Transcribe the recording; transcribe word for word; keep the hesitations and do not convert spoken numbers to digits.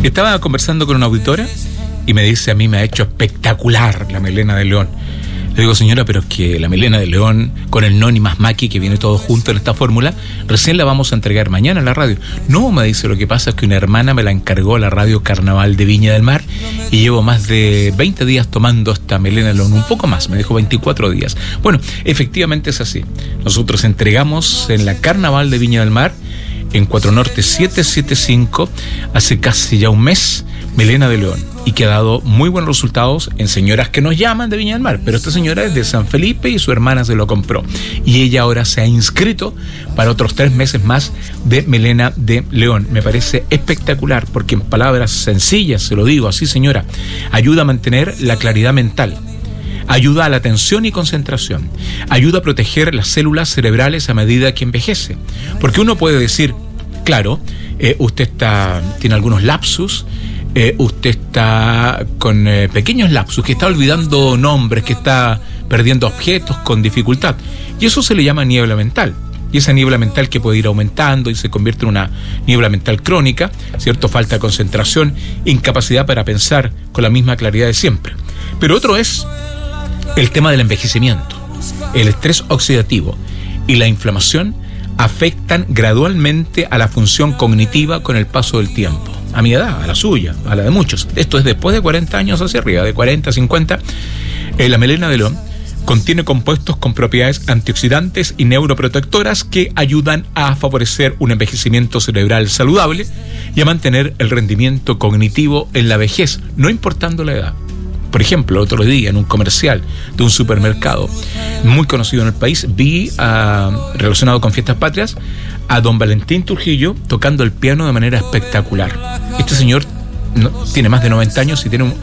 Estaba conversando con una auditora y me dice, a mí me ha hecho espectacular la melena de león. Le digo, señora, pero es que la melena de león con el noni más maqui, que viene todo junto en esta fórmula, recién la vamos a entregar mañana en la radio. No, me dice, lo que pasa es que una hermana me la encargó a la radio Carnaval de Viña del Mar y llevo más de veinte días tomando esta melena de león, un poco más, me dijo veinticuatro días. Bueno, efectivamente es así. Nosotros entregamos en la Carnaval de Viña del Mar, en Cuatro Norte setecientos setenta y cinco, hace casi ya un mes, melena de león, y que ha dado muy buenos resultados en señoras que nos llaman de Viña del Mar, pero esta señora es de San Felipe y su hermana se lo compró, y ella ahora se ha inscrito para otros tres meses más de melena de león. Me parece espectacular, porque en palabras sencillas, se lo digo así, señora, ayuda a mantener la claridad mental, ayuda a la atención y concentración, ayuda a proteger las células cerebrales a medida que envejece, porque uno puede decir, claro, eh, usted está, tiene algunos lapsus, eh, usted está con eh, pequeños lapsus, que está olvidando nombres, que está perdiendo objetos con dificultad, y eso se le llama niebla mental. Y esa niebla mental que puede ir aumentando y se convierte en una niebla mental crónica, ¿cierto? Falta de concentración, incapacidad para pensar con la misma claridad de siempre. Pero otro es el tema del envejecimiento. El estrés oxidativo y la inflamación afectan gradualmente a la función cognitiva con el paso del tiempo. A mi edad, a la suya, a la de muchos. Esto es después de cuarenta años hacia arriba, de cuarenta, cincuenta. Eh, la melena de león contiene compuestos con propiedades antioxidantes y neuroprotectoras que ayudan a favorecer un envejecimiento cerebral saludable y a mantener el rendimiento cognitivo en la vejez, no importando la edad. Por ejemplo, el otro día en un comercial de un supermercado muy conocido en el país, vi, uh, relacionado con Fiestas Patrias, a don Valentín Trujillo tocando el piano de manera espectacular. Este señor no, tiene más de noventa años y tiene un,